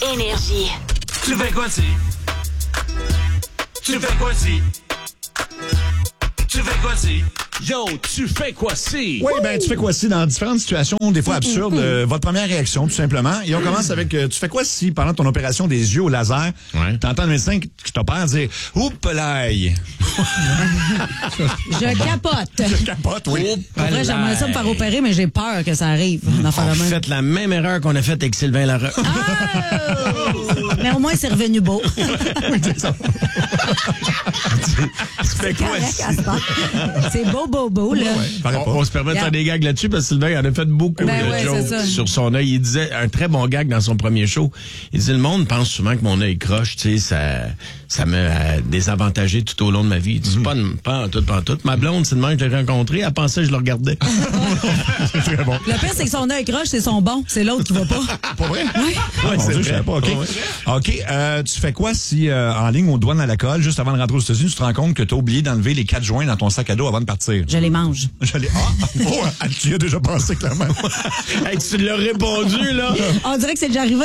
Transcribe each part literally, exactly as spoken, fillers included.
Énergie. Tu fais quoi, si? Tu fais quoi, si? Tu fais quoi, si? Yo, tu fais quoi si? Oui, ben tu fais quoi si dans différentes situations, des fois absurdes, euh, votre première réaction, tout simplement. Et on commence avec, euh, tu fais quoi si pendant ton opération des yeux au laser, Ouais. t'entends le médecin qui qui t'opère dire « Oups, l'ail! Je capote. » Je capote, oui. Pour vrai, j'aimerais ça me faire opérer, mais j'ai peur que ça arrive. d'en faire On a la même. fait la même erreur qu'on a faite avec Sylvain Larocque. Oh! Mais au moins, c'est revenu beau. Oui, c'est ça. Tu fais quoi Correct, si? à ce temps. C'est beau, beau, beau, là. Paraît pas. On, on se permet de faire des gags là-dessus parce que Sylvain en a fait beaucoup Ben de ouais, jokes c'est ça. sur son œil. Il disait un très bon gag dans son premier show. Il disait, le monde pense souvent que mon œil croche, tu sais, ça, ça m'a désavantagé tout au long de ma vie. Il dit, pas, pas en tout, pas en tout. Ma blonde, c'est de même que je l'ai rencontrée, elle pensait que je le regardais. C'est très bon. Le pire, c'est que son œil croche, c'est son bon. C'est l'autre qui va pas. Pas vrai? Oui. Ah, mon c'est Dieu, je vrai. savais pas. OK. Ouais. OK. Euh, tu fais quoi si, euh, en ligne, aux douanes à la colle, juste avant de rentrer aux États-Unis, tu te rends compte que tu as oublié d'enlever les quatre joints dans ton sac à dos avant de partir? Je les mange. J'allais. Ah! Oh, tu y as déjà pensé, clairement. Hey, tu l'as répondu, là. On dirait que c'est déjà arrivé.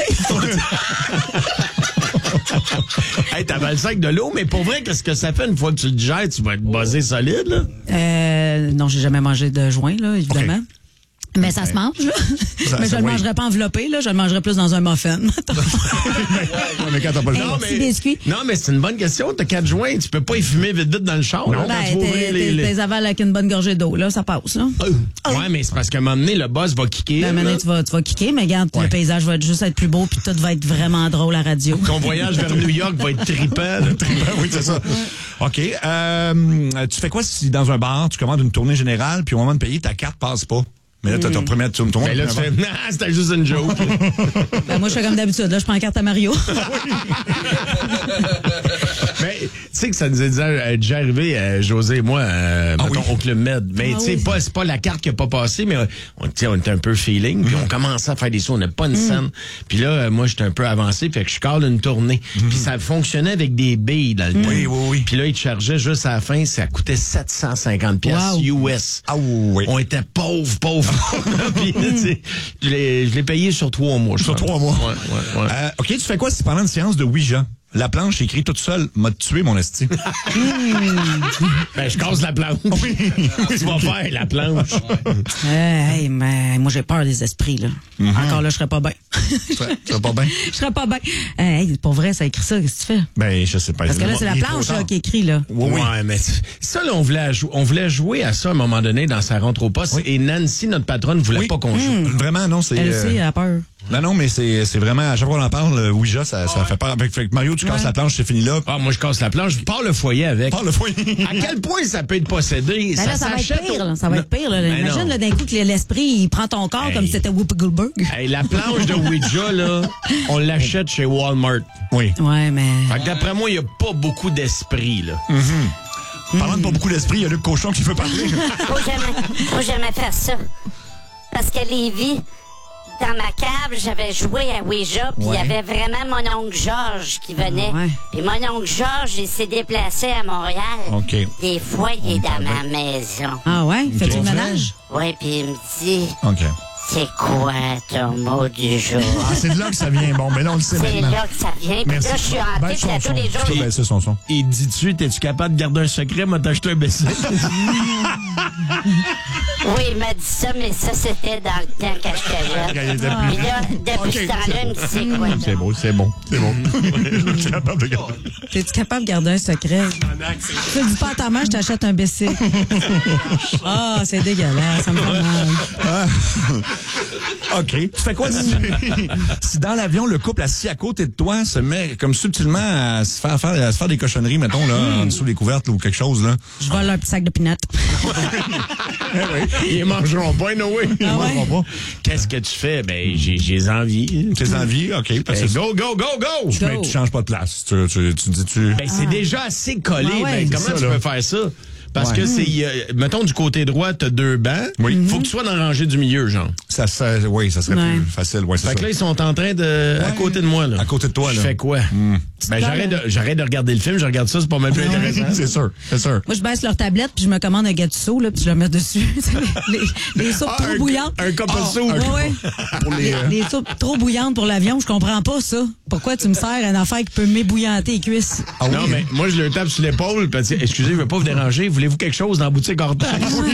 Hey, t'avais le sac de l'eau, mais pour vrai, qu'est-ce que ça fait une fois que tu le digères? Tu vas être buzzé solide, là. Euh, non, j'ai jamais mangé de joint, là, évidemment. OK. Mais ça se mange, là. Ça- mais je ça, le oui. mangerais pas enveloppé, là. Je le mangerais plus dans un muffin. Mais quand t'as pas le Hey, temps. petit biscuit. Non, mais c'est une bonne question. T'as quatre joints, tu peux pas y fumer vite vite dans le char. là, quand Ben, tu vas t'es- ouvrir les- t'es les- t'es avales avec une bonne gorgée d'eau, là. Ça passe, là. Ouais, mais c'est parce qu'à un moment donné, le boss va kicker. Ben, là. maintenant, tu vas, tu vas kicker, mais regarde, le paysage va juste être plus beau, puis tout va être vraiment drôle à radio. Ton voyage vers New York va être trippant. là. Ben oui, c'est ça. OK. Euh, tu fais quoi si dans un bar, tu commandes une tournée générale, puis au moment de payer, ta carte passe pas? Mais là, t'as ta première tournée. Mais là, tu fais, ah, c'était juste une joke. Ben, moi, je fais comme d'habitude, là. Je prends la carte à Mario. Mais tu sais que ça nous est déjà, euh, déjà arrivé, euh, José et moi, euh, Ah mettons, oui? au Club Med. Mais Ah tu sais, oui. pas, c'est pas la carte qui a pas passé, mais euh, on, tu sais, on était un peu feeling, puis on commençait à faire des sons, on n'a pas une scène. Puis là, euh, moi, j'étais un peu avancé, fait que je cale une tournée. Puis ça fonctionnait avec des billes dans le temps. Oui, oui, oui. Puis là, ils te chargeaient juste à la fin, ça coûtait sept cent cinquante piastres Wow. U S. Ah oui. On était pauvres, pauvres. Puis, tu sais, je l'ai je l'ai payé sur trois mois. je Sur pense. trois mois. Ouais, ouais, ouais. Euh, OK, tu fais quoi si pendant une séance de Ouija, la planche écrit toute seule m'a tué, mon esti? Ben, je casse la planche. Oui. Tu vas faire la planche. Euh, hey, mais moi, j'ai peur des esprits, là. Encore là, je serais pas bien. Ça ça va pas bien? Je serais pas bien. Euh, hey, pour vrai, ça écrit ça. Qu'est-ce que tu fais? Ben, je sais pas. Parce que là, c'est la Il est trop planche, là, tard. qui écrit, là. Oui, oui. Ouais, mais c- ça, là, on voulait, ajou- on voulait jouer à ça à un moment donné dans sa rentre au poste. Et Nancy, notre patronne, voulait Oui. pas qu'on joue. Vraiment, non, c'est. Elle euh, aussi, elle a peur. Non, non, mais c'est c'est vraiment, à chaque fois qu'on en parle, le Ouija, ça, ça fait peur. Fait que Mario, tu casses Ouais. la planche, c'est fini là. Ah, moi, je casse la planche. Je pars le foyer avec. Parle le foyer. À quel point ça peut être possédé? Ben là, ça va être s'achète pire, au- là. Ça va Non. être pire, là. Ben Imagine, non. là, d'un coup, que l'esprit, il prend ton corps Hey. comme si c'était Whoopi Goldberg. Hey, la planche de Ouija, là, on l'achète chez Walmart. Oui. Ouais, mais. Fait que d'après moi, il n'y a pas beaucoup d'esprit, là. Parlant de pas beaucoup d'esprit, il y a Luc Cochon qui veut parler. Faut jamais, faut jamais faire ça. Parce que Lévi, dans ma cave, j'avais joué à Ouija, puis il y avait vraiment mon oncle Georges qui venait. Ouais. Puis mon oncle Georges, il s'est déplacé à Montréal. OK. Des fois, il est dans ma maison. Ah ouais? Fais-tu le ménage? Oui, puis il me dit, OK. c'est quoi ton mot du jour? Ah, c'est de là que ça vient. Bon, mais là, on le sait C'est maintenant. là que ça vient. Puis Merci. là, je suis en Ben, tête son à son. tous les Tu peux jours. baisser son son. Il dit-tu, es-tu capable de garder un secret? M'a t'acheté un baissé. Oui, il m'a dit ça, mais ça, c'était dans le temps que j'étais Quand il jeune. était plus Puis là, depuis Ok, ce temps-là, il me dit, c'est quoi? C'est beau, c'est bon, c'est bon. Je suis capable de garder. T'es-tu capable de garder un secret? Tu le dis pas à ta mère, je t'achète un B C. Ah, c'est dégueulasse, ça me fait mal. Ah. OK. Tu fais quoi si, si dans l'avion, le couple assis à côté de toi se met comme subtilement à se faire, faire, à se faire des cochonneries, mettons, là, en dessous des couvertes là, ou quelque chose, là? Je vole un petit sac de peanuts. Ils mangeront pas, Noé. Ah ouais? Comprends pas. Qu'est-ce que tu fais? Ben, j'ai j'ai envie. Tes envies, OK. Parce Ben, que go, go, go, go! tu, mais tu changes pas de place. Tu, tu, tu dis, tu... Ben, c'est déjà assez collé. Ah ouais. Ben, comment C'est ça, tu là. peux faire ça? Parce Ouais. que c'est, euh, mettons, du côté droit, t'as deux bancs. Oui. Faut que tu sois dans la rangée du milieu, genre. Ça, ça, oui, ça serait Ouais. plus facile. Ouais, c'est Fait ça. que là, ils sont en train de, à côté de moi, là. À côté de toi, Je là. fais quoi? tu Ben, te j'arrête colles- de, j'arrête de regarder le film, je regarde ça, c'est pas mal plus intéressant. c'est sûr, c'est sûr. Moi, je baisse leur tablette, puis je me commande un gâteau, là, puis je le mets dessus. les, les, les soupes Ah, trop un- bouillantes. un cup of Ah, soup. ouais, ouais. Pour les, Les, euh, les soupes trop bouillantes pour l'avion, je comprends pas ça. Pourquoi tu me sers une affaire qui peut m'ébouillanter les cuisses? Ah oui. Non, mais moi, je le tape sur l'épaule, parce que, excusez, je veux pas vous déranger, voulez-vous quelque chose dans la boutique Hortense?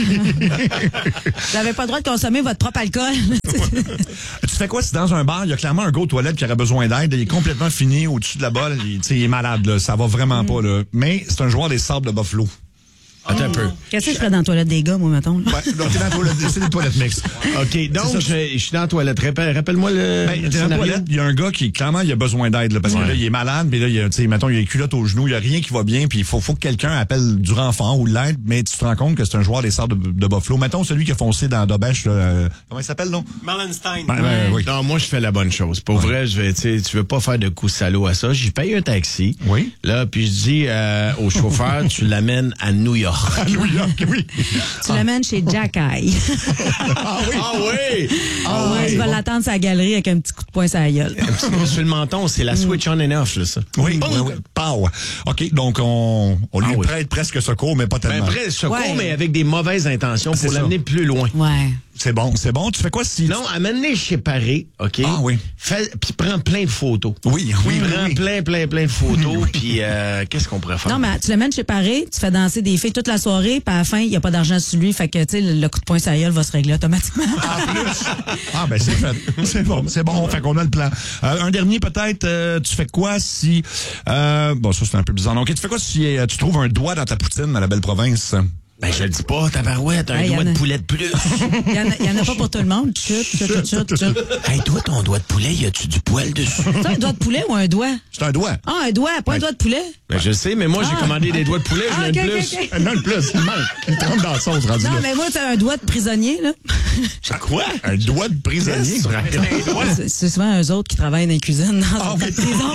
Vous n'avez pas le droit de consommer votre propre alcool. Tu fais quoi si dans un bar, il y a clairement un gars aux toilettes qui aurait besoin d'aide, il est complètement fini au-dessus de la balle, il, tu sais, il est malade, là, ça va vraiment pas. Là. Mais c'est un joueur des Sables de Buffalo. Attends un peu. Qu'est-ce que je ferais dans la toilette des gars, moi, mettons? Là? Ouais, là, t'es dans la toilette, c'est des toilettes mixtes. OK, donc, ça. je, je suis dans la toilette. Rappelle, rappelle-moi le, Ben, le t'es dans la scénario. toilette, il y a un gars qui, clairement, il a besoin d'aide, là, parce que Ouais. là, il est malade, puis là, il a, tu sais, mettons, il a les culottes aux genoux, il y a rien qui va bien, puis il faut, faut que quelqu'un appelle du renfort ou l'aide, mais tu te rends compte que c'est un joueur des Sables de, de Buffalo. Mettons, celui qui a foncé dans Dobèche, là, euh, comment il s'appelle, non? Marlenstein. Ben, ben, oui. Non, moi, je fais la bonne chose. Pour vrai, je vais, tu sais, tu veux pas faire de coups salauds à ça. J'y paye un taxi. Oui. Là, puis je dis euh, au chauffeur, tu l'amènes à New York. À New York, oui. Tu l'amènes chez Jack Eye. Ah oui! Ah Ouais, oui! tu vas l'attendre sur la galerie avec un petit coup de poing sur la gueule. Un petit peu sur le menton, c'est la switch on and off, là, ça. Oui, Boum! oui, oui. Pow. OK, donc on, on lui Ah oui. prête presque secours, mais pas Ben, tellement. après, secours, Ouais. mais avec des mauvaises intentions C'est pour ça. l'amener plus loin. Ouais. C'est bon, c'est bon. Tu fais quoi si... Non, amène-les chez Paré, OK? Ah oui. Fais, puis prends plein de photos. Oui, oui, oui, Prends oui. plein, plein, plein de photos, puis euh, qu'est-ce qu'on pourrait faire? Non, mais tu le mènes chez Paré, tu fais danser des filles toute la soirée, puis à la fin, il n'y a pas d'argent sur lui, fait que, tu sais, le, le coup de poing sur la gueule va se régler automatiquement. En plus. Ah, ben c'est fait. C'est bon, c'est bon. Fait qu'on a le plan. Euh, un dernier, peut-être, euh, tu fais quoi si... Euh, bon, ça, c'est un peu bizarre. Donc, tu fais quoi si euh, tu trouves un doigt dans ta poutine à la belle province? Ben, je le dis pas, tabarouette, un Hey, doigt y en a- de poulet de plus. Il y en a, il y en a pas pour tout le monde. Chut, chut, chut, chut, chut. Hey, toi, ton doigt de poulet, y a-tu du poil dessus? C'est un doigt de poulet ou un doigt? C'est un doigt. Ah, un doigt, pas un doigt de poulet? Ben, je sais, mais moi, j'ai Ah. commandé des doigts de poulet, Ah, je ok, viens de ok, plus. ok. Euh, Non, le plus, il manque. Il trempe dans la sauce, rendu Non, là. mais moi, c'est un doigt de prisonnier, là. Quoi? Un doigt de prisonnier. C'est- C'est souvent eux autres qui travaillent dans la cuisine dans Ah, une oui. prison.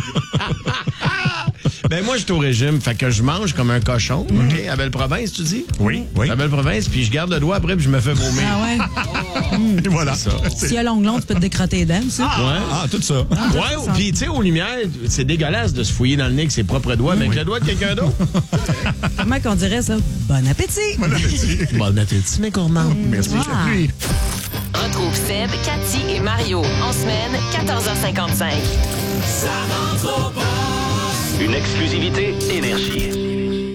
Ben, moi, je suis au régime, fait que je mange comme un cochon, OK? À Belle-Province, tu dis? Oui, oui. À Belle-Province, puis je garde le doigt après, puis je me fais vomir. Ah ouais? Et voilà. S'il y a long-long, tu peux te décrotter les dents, ça. Ouais. Ah, tout ça. Ouais, puis tu sais, aux lumières, c'est dégueulasse de se fouiller dans le nez avec ses propres doigts, mais avec le doigt de quelqu'un d'autre. Comment qu'on dirait ça? Bon appétit! Bon appétit. Bon appétit, mais gourmand. Merci. Ah. Lui. Retrouve Seb, Cathy et Mario en semaine, quatorze heures cinquante-cinq. Ça rentre au poste. Une exclusivité Énergie.